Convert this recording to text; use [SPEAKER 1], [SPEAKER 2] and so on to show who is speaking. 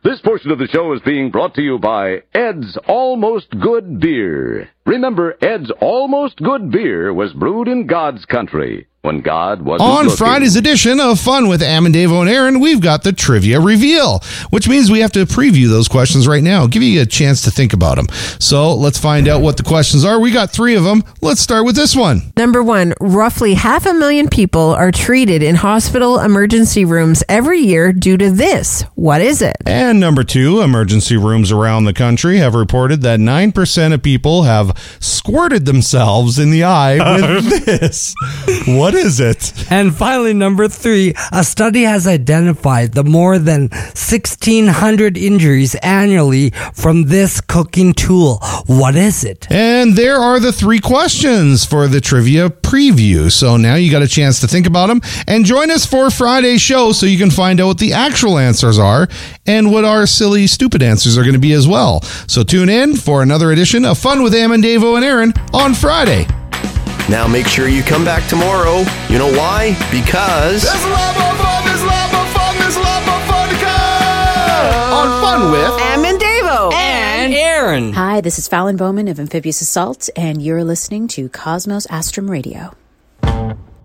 [SPEAKER 1] This portion of the show is being brought to you by Ed's Almost Good Beer. Remember, Ed's Almost Good Beer was brewed in God's country when God wasn't
[SPEAKER 2] On
[SPEAKER 1] looking.
[SPEAKER 2] Friday's edition of Fun with Am and Dave and Aaron, we've got the trivia reveal, which means we have to preview those questions right now, give you a chance to think about them. So let's find out what the questions are. We got 3 of them. Let's start with this one.
[SPEAKER 3] Number 1, roughly 500,000 people are treated in hospital emergency rooms every year due to this. What is it?
[SPEAKER 2] And number 2, emergency rooms around the country have reported that 9% of people have squirted themselves in the eye with this. What is it?
[SPEAKER 4] And finally, number 3, a study has identified the more than 1,600 injuries annually from this cooking tool. What is it?
[SPEAKER 2] And there are the 3 questions for the trivia preview. So now you got a chance to think about them and join us for Friday's show so you can find out what the actual answers are and what our silly, stupid answers are going to be as well. So tune in for another edition of Fun with Am and Dave and Aaron on Friday.
[SPEAKER 5] Now make sure you come back tomorrow. You know why? Because
[SPEAKER 6] There's a lot more fun, there's a lot more fun, there's a lot more fun to come!
[SPEAKER 2] On Fun with
[SPEAKER 3] Am and Davo.
[SPEAKER 4] And Aaron.
[SPEAKER 7] Hi, this is Fallon Bowman of Amphibious Assault, and you're listening to Cosmos Astrum Radio.